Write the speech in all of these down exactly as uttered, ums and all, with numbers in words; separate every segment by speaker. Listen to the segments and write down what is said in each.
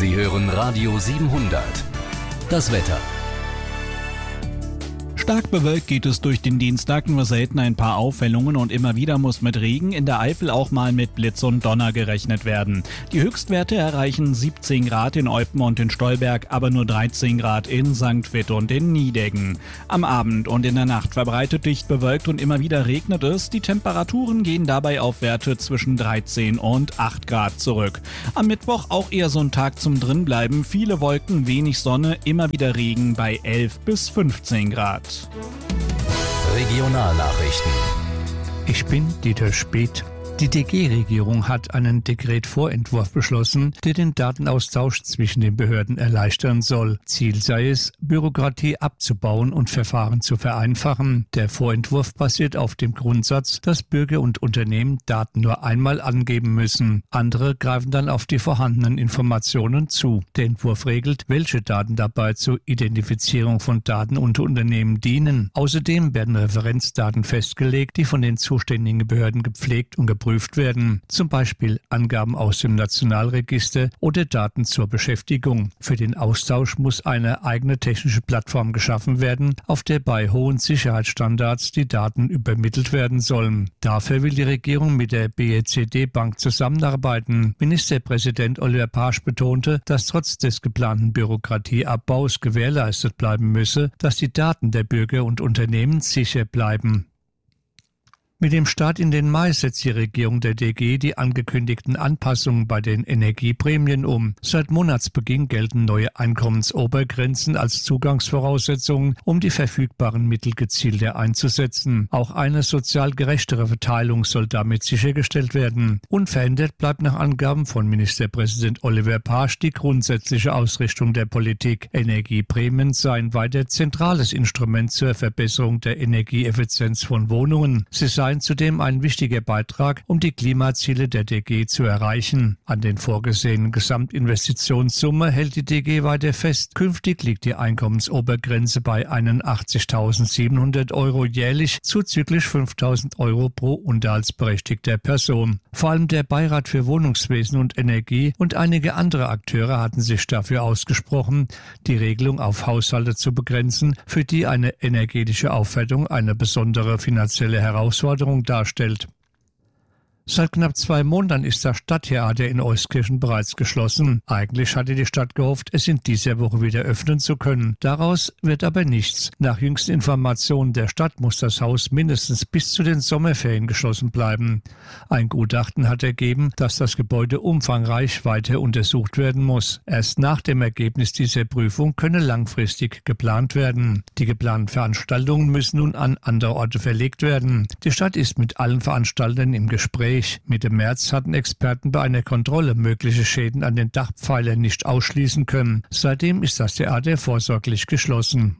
Speaker 1: Sie hören Radio siebenhundert. Das Wetter.
Speaker 2: Stark bewölkt geht es durch den Dienstag, nur selten ein paar Aufhellungen und immer wieder muss mit Regen, in der Eifel auch mal mit Blitz und Donner gerechnet werden. Die Höchstwerte erreichen siebzehn Grad in Eupen und in Stolberg, aber nur dreizehn Grad in Sankt Vith und in Niedeggen. Am Abend und in der Nacht verbreitet dicht bewölkt und immer wieder regnet es. Die Temperaturen gehen dabei auf Werte zwischen dreizehn und acht Grad zurück. Am Mittwoch auch eher so ein Tag zum Drinbleiben. Viele Wolken, wenig Sonne, immer wieder Regen bei elf bis fünfzehn Grad.
Speaker 1: Regionalnachrichten.
Speaker 3: Ich bin Dieter Speth. Die D G-Regierung hat einen Dekretvorentwurf beschlossen, der den Datenaustausch zwischen den Behörden erleichtern soll. Ziel sei es, Bürokratie abzubauen und Verfahren zu vereinfachen. Der Vorentwurf basiert auf dem Grundsatz, dass Bürger und Unternehmen Daten nur einmal angeben müssen. Andere greifen dann auf die vorhandenen Informationen zu. Der Entwurf regelt, welche Daten dabei zur Identifizierung von Daten unter Unternehmen dienen. Außerdem werden Referenzdaten festgelegt, die von den zuständigen Behörden gepflegt und geprüft werden, zum Beispiel Angaben aus dem Nationalregister oder Daten zur Beschäftigung. Für den Austausch muss eine eigene technische Plattform geschaffen werden, auf der bei hohen Sicherheitsstandards die Daten übermittelt werden sollen. Dafür will die Regierung mit der B E C D-Bank zusammenarbeiten. Ministerpräsident Oliver Pasch betonte, dass trotz des geplanten Bürokratieabbaus gewährleistet bleiben müsse, dass die Daten der Bürger und Unternehmen sicher bleiben. Mit dem Start in den Mai setzt die Regierung der D G die angekündigten Anpassungen bei den Energieprämien um. Seit Monatsbeginn gelten neue Einkommensobergrenzen als Zugangsvoraussetzungen, um die verfügbaren Mittel gezielter einzusetzen. Auch eine sozial gerechtere Verteilung soll damit sichergestellt werden. Unverändert bleibt nach Angaben von Ministerpräsident Oliver Pasch die grundsätzliche Ausrichtung der Politik. Energieprämien seien weiter zentrales Instrument zur Verbesserung der Energieeffizienz von Wohnungen. Sie seien zudem ein wichtiger Beitrag, um die Klimaziele der D G zu erreichen. An den vorgesehenen Gesamtinvestitionssumme hält die D G weiter fest. Künftig liegt die Einkommensobergrenze bei einundachtzigtausendsiebenhundert Euro jährlich, zuzüglich fünftausend Euro pro unterhaltsberechtigter Person. Vor allem der Beirat für Wohnungswesen und Energie und einige andere Akteure hatten sich dafür ausgesprochen, die Regelung auf Haushalte zu begrenzen, für die eine energetische Aufwertung eine besondere finanzielle Herausforderung darstellt. Seit knapp zwei Monaten ist das Stadttheater in Euskirchen bereits geschlossen. Eigentlich hatte die Stadt gehofft, es in dieser Woche wieder öffnen zu können. Daraus wird aber nichts. Nach jüngsten Informationen der Stadt muss das Haus mindestens bis zu den Sommerferien geschlossen bleiben. Ein Gutachten hat ergeben, dass das Gebäude umfangreich weiter untersucht werden muss. Erst nach dem Ergebnis dieser Prüfung könne langfristig geplant werden. Die geplanten Veranstaltungen müssen nun an andere Orte verlegt werden. Die Stadt ist mit allen Veranstaltern im Gespräch. Mitte März hatten Experten bei einer Kontrolle mögliche Schäden an den Dachpfeilern nicht ausschließen können. Seitdem ist das Theater vorsorglich geschlossen.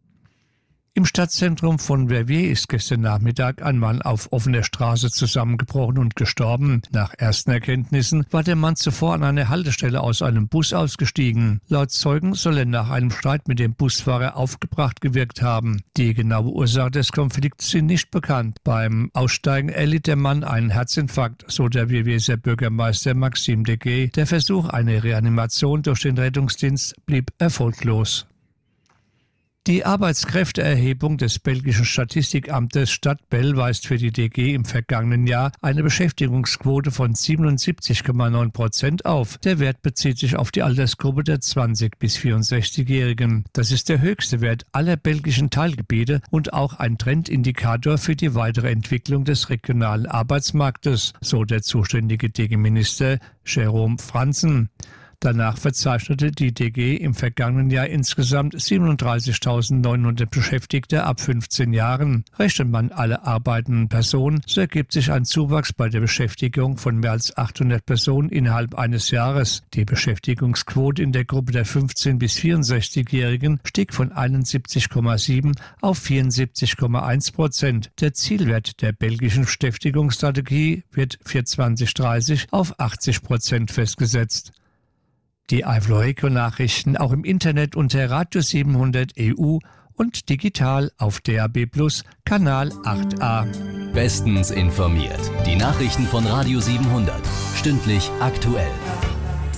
Speaker 3: Im Stadtzentrum von Verviers ist gestern Nachmittag ein Mann auf offener Straße zusammengebrochen und gestorben. Nach ersten Erkenntnissen war der Mann zuvor an einer Haltestelle aus einem Bus ausgestiegen. Laut Zeugen soll er nach einem Streit mit dem Busfahrer aufgebracht gewirkt haben. Die genaue Ursache des Konflikts sind nicht bekannt. Beim Aussteigen erlitt der Mann einen Herzinfarkt, so der Vervieser Bürgermeister Maxime Deguet. Der Versuch einer Reanimation durch den Rettungsdienst blieb erfolglos. Die Arbeitskräfteerhebung des belgischen Statistikamtes Stadt Bell weist für die D G im vergangenen Jahr eine Beschäftigungsquote von siebenundsiebzig Komma neun Prozent auf. Der Wert bezieht sich auf die Altersgruppe der zwanzig- bis vierundsechzigjährigen. Das ist der höchste Wert aller belgischen Teilgebiete und auch ein Trendindikator für die weitere Entwicklung des regionalen Arbeitsmarktes, so der zuständige D G-Minister Jérôme Franzen. Danach verzeichnete die D G im vergangenen Jahr insgesamt siebenunddreißigtausendneunhundert Beschäftigte ab fünfzehn Jahren. Rechnet man alle arbeitenden Personen, so ergibt sich ein Zuwachs bei der Beschäftigung von mehr als achthundert Personen innerhalb eines Jahres. Die Beschäftigungsquote in der Gruppe der fünfzehn- bis vierundsechzigjährigen stieg von einundsiebzig Komma sieben auf vierundsiebzig Komma eins Prozent. Der Zielwert der belgischen Beschäftigungsstrategie wird für zwanzig dreißig auf achtzig Prozent festgesetzt. Die Eifel-Nachrichten auch im Internet unter Radio siebenhundert E U und digital auf D A B Plus, Kanal acht a.
Speaker 1: Bestens informiert. Die Nachrichten von Radio siebenhundert. Stündlich aktuell.